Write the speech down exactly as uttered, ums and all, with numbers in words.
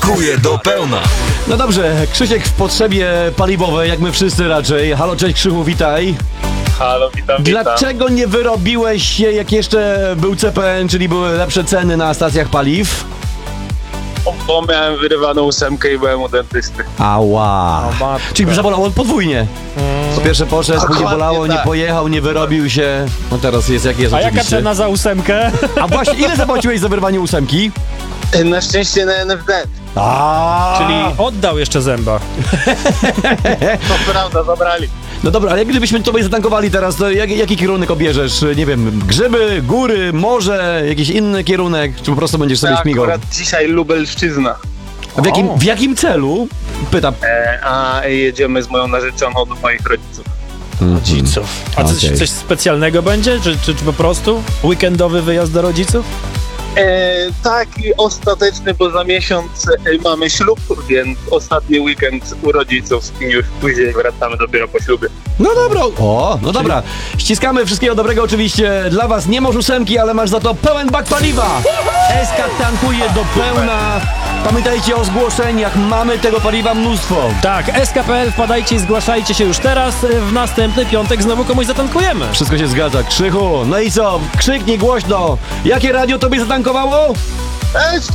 tankuje do pełna. No dobrze, Krzysiek w potrzebie paliwowej, jak my wszyscy raczej. Halo, cześć Krzychu, witaj. Halo, witam, witam. Dlaczego nie wyrobiłeś się, jak jeszcze był C P N, czyli były lepsze ceny na stacjach paliw? O, bo miałem wyrywaną ósemkę i byłem u dentysty. Ała. O, matko. Czyli zabolało podwójnie. Po pierwsze poszedł, później Dokładnie bolało, nie tak. pojechał, nie wyrobił się. No teraz jest jak jest A jaka oczywiście. cena za ósemkę? A właśnie, ile zapłaciłeś za wyrwanie ósemki? Na szczęście na N F D. A, Czyli oddał jeszcze zęba. To prawda, zabrali. No dobra, ale jak gdybyśmy tobie zatankowali teraz, to jak, jaki kierunek obierzesz? Nie wiem, grzyby, góry, morze, jakiś inny kierunek, czy po prostu będziesz sobie Ja śmigał? akurat dzisiaj Lubelszczyzna. A w jakim, O. w jakim celu? Pytam. E, a jedziemy z moją narzeczoną do moich rodziców. Rodziców. A coś, Okej. coś specjalnego będzie? Czy, czy, czy po prostu weekendowy wyjazd do rodziców? E, taki ostateczny, bo za miesiąc e, mamy ślub, więc ostatni weekend u rodziców i już później wracamy dopiero po ślubie. No dobra, o, no dobra. Ściskamy wszystkiego dobrego oczywiście. Dla was nie masz ósemki, ale masz za to pełen bak paliwa. S K tankuje do pełna. Pamiętajcie o zgłoszeniach, mamy tego paliwa mnóstwo. Tak, S K P L, wpadajcie i zgłaszajcie się już teraz. W następny piątek znowu komuś zatankujemy. Wszystko się zgadza. Krzychu, no i co? Krzyknij głośno. Jakie radio tobie zatankowało? E,